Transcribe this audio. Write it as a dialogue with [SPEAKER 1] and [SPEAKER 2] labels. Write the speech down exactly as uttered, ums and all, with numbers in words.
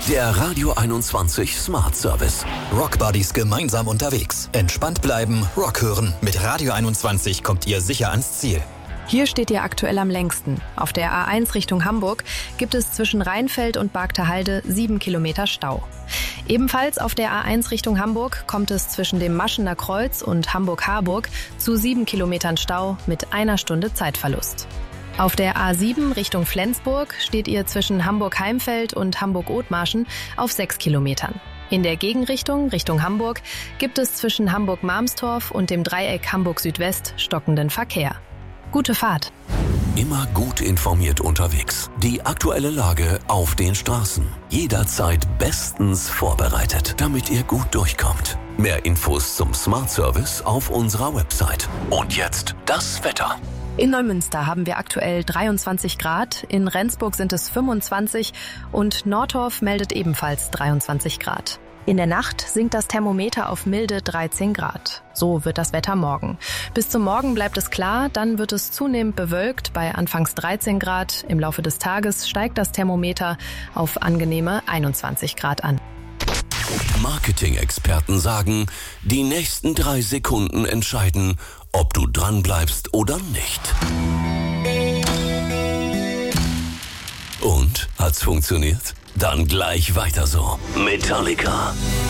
[SPEAKER 1] Der Radio einundzwanzig Smart Service.
[SPEAKER 2] Rockbuddies gemeinsam unterwegs. Entspannt bleiben, Rock hören. Mit Radio einundzwanzig kommt ihr sicher ans Ziel.
[SPEAKER 3] Hier steht ihr aktuell am längsten. Auf der A eins Richtung Hamburg gibt es zwischen Rheinfeld und Bargter sieben Kilometer Stau. Ebenfalls auf der A eins Richtung Hamburg kommt es zwischen dem Maschener Kreuz und Hamburg-Harburg zu sieben Kilometern Stau mit einer Stunde Zeitverlust. Auf der A sieben Richtung Flensburg steht ihr zwischen Hamburg-Heimfeld und Hamburg-Othmarschen auf sechs Kilometern. In der Gegenrichtung, Richtung Hamburg, gibt es zwischen Hamburg-Marmstorf und dem Dreieck Hamburg-Südwest stockenden Verkehr. Gute Fahrt.
[SPEAKER 1] Immer gut informiert unterwegs. Die aktuelle Lage auf den Straßen. Jederzeit bestens vorbereitet, damit ihr gut durchkommt. Mehr Infos zum Smart Service auf unserer Website. Und jetzt das Wetter.
[SPEAKER 3] In Neumünster haben wir aktuell dreiundzwanzig Grad, in Rendsburg sind es fünfundzwanzig und Nordorf meldet ebenfalls dreiundzwanzig Grad. In der Nacht sinkt das Thermometer auf milde dreizehn Grad. So wird das Wetter morgen. Bis zum Morgen bleibt es klar, dann wird es zunehmend bewölkt bei anfangs dreizehn Grad. Im Laufe des Tages steigt das Thermometer auf angenehme einundzwanzig Grad an.
[SPEAKER 1] Marketing-Experten sagen, die nächsten drei Sekunden entscheiden, ob du dranbleibst oder nicht. Und? Hat's funktioniert? Dann gleich weiter so. Metallica.